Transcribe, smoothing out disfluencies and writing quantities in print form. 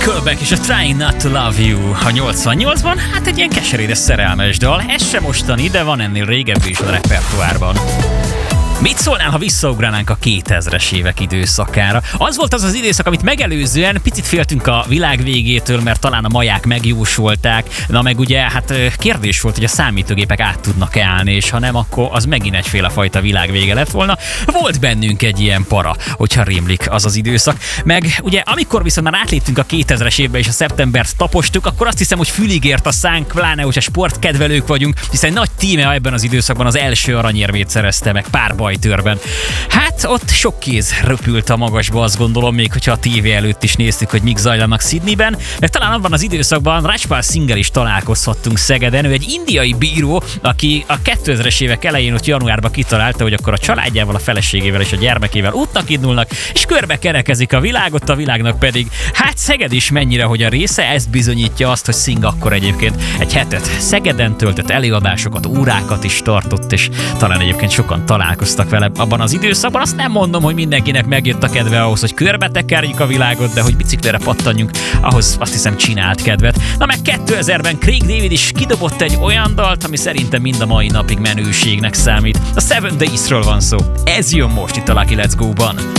Nickelback és a Trying Not to Love You a 88-ban, hát egy ilyen keserédes szerelmes dal, ez sem mostani, de van ennél régebbi is a repertoárban. Mit szólnál, ha visszaugránánk a 2000-es évek időszakára? Az volt az az időszak, amit megelőzően picit féltünk a világ végétől, mert talán a maják megjósolták, na meg ugye, hát kérdés volt, hogy a számítógépek át tudnak állni, és ha nem, akkor az megint egyféle fajta világvége lett volna. Volt bennünk egy ilyen para, hogyha rémlik az az időszak. Meg ugye, amikor viszont már átléptünk a 2000-es évbe és a szeptembert tapostuk, akkor azt hiszem, hogy fülig ért a szánk, pláne, hogyha sportkedvelők vagyunk, hiszen nagy tíme ebben az időszakban az első aranyérmét szerezte meg pár bajtőrben. Hát ott sok kéz röpült a magasba, azt gondolom, még hogyha a tévé előtt is néztük, hogy mik zajlanak Sydneyben, meg talán abban az időszakban Rajpal Singhel is találkozhattunk Szegeden. Ő egy indiai bíró, aki a 2000-es évek elején ott januárban kitalálta, hogy akkor a családjával, a feleségével és a gyermekével útnak indulnak, és körbe kerekezik a világot, a világnak pedig hát Szeged is mennyire, hogy a része, ezt bizonyítja azt, hogy Singh akkor egyébként egy hetet Szegeden töltött, előadásokat, órákat is tartott, és talán egyébként sokan találkoztak vele abban az időszakban. Azt nem mondom, hogy mindenkinek megjött a kedve ahhoz, hogy körbetekerjük a világot, de hogy biciklire pattanjunk, ahhoz azt hiszem csinált kedvet. Na meg 2000-ben Craig David is kidobott egy olyan dalt, ami szerintem mind a mai napig menőségnek számít. A Seven Days-ről van szó. Ez jön most itt a Lucky Let's Go-ban.